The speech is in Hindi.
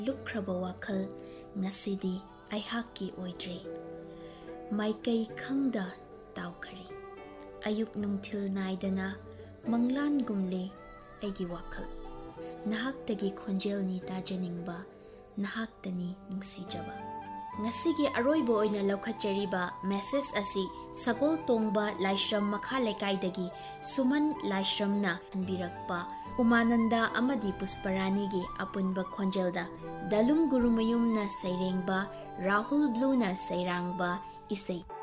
लुक्ख꯭ꯔꯕ ꯋꯥꯈꯜ ꯉꯁꯤꯗꯤ ꯑꯩꯍꯥꯛꯀꯤ ꯑꯣꯏꯗ꯭ꯔꯦ ꯃꯥꯏꯀꯩ ꯈꯪꯗ ꯇꯥꯎꯈꯔꯤ ꯑꯌꯨꯛ ꯅꯨꯡꯊꯤꯜ ꯅꯥꯏꯗꯅ ꯃꯪꯂꯥꯟꯒꯨꯝꯂꯦ ꯑꯩꯒꯤ ꯋꯥꯈꯜ ꯅꯍꯥꯛꯇꯒꯤ ꯈꯣꯟꯖꯦꯜꯅꯤ ꯇꯥꯖꯅꯤꯡꯕ ꯅꯍꯥꯛꯇꯅꯤ ꯅꯨꯡꯁꯤꯖꯕ ꯉꯁꯤꯒꯤ ꯑꯔꯣꯏꯕ ꯑꯣꯏꯅ ꯂꯧꯈꯠꯆꯔꯤꯕ ꯃꯦꯁꯦꯖ ꯑꯁꯤ ꯁꯒꯣꯜ ꯇꯣꯡꯕ ꯂꯥꯏꯁ꯭ꯔꯝ ꯃꯈꯥ ꯂꯩꯀꯥꯏꯗꯒꯤ ꯁꯨꯃꯟ ꯂꯥꯏꯁ꯭ꯔꯝꯅ ꯍꯟꯕꯤꯔꯛꯄ उमानंदा अमदी पुष्परानी अपुनब खोंजेलदा दलुम गुरुमयुमना सैरेंगबा राहुल ब्लूना सैरांगबा इसै